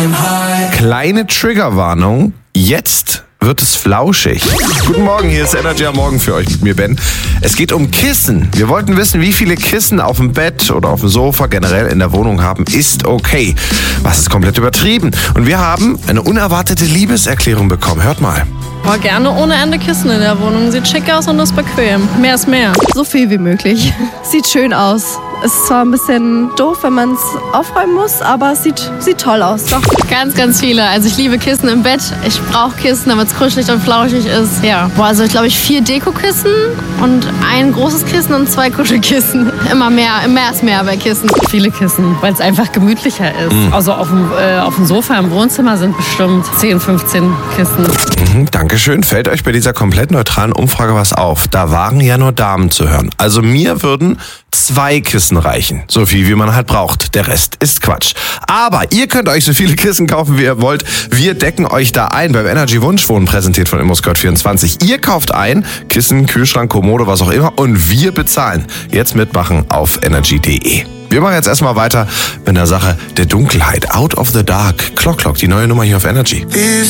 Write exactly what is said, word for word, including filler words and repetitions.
Kleine Triggerwarnung, jetzt wird es flauschig. Guten Morgen, hier ist Energy am Morgen für euch mit mir, Ben. Es geht um Kissen. Wir wollten wissen, wie viele Kissen auf dem Bett oder auf dem Sofa generell in der Wohnung haben, ist okay. Was ist komplett übertrieben? Und wir haben eine unerwartete Liebeserklärung bekommen. Hört mal. Boah, gerne ohne Ende Kissen in der Wohnung. Sieht schick aus und ist bequem. Mehr ist mehr. So viel wie möglich. Sieht schön aus. Ist zwar ein bisschen doof, wenn man es aufräumen muss, aber es sieht, sieht toll aus. Doch. Ganz, ganz viele. Also ich liebe Kissen im Bett. Ich brauche Kissen, damit es kuschelig und flauschig ist. Ja. Boah, also ich glaube ich vier Dekokissen und ein großes Kissen und zwei Kuschelkissen. Immer mehr, mehr ist mehr bei Kissen. Viele Kissen, weil es einfach gemütlicher ist. Mhm. Also auf dem, äh, auf dem Sofa im Wohnzimmer sind bestimmt zehn, fünfzehn Kissen. Mhm, Dankeschön. Fällt euch bei dieser komplett neutralen Umfrage was auf? Da waren ja nur Damen zu hören. Also mir würden zwei Kissen reichen. So viel, wie man halt braucht. Der Rest ist Quatsch. Aber ihr könnt euch so viele Kissen kaufen, wie ihr wollt. Wir decken euch da ein beim Energy Wunschwohnen, präsentiert von ImmoScout vierundzwanzig. Ihr kauft ein, Kissen, Kühlschrank, Kommode, was auch immer, und wir bezahlen. Jetzt mitmachen auf energy punkt de. Wir machen jetzt erstmal weiter mit der Sache der Dunkelheit. Out of the Dark. Clock Clock, die neue Nummer hier auf Energy.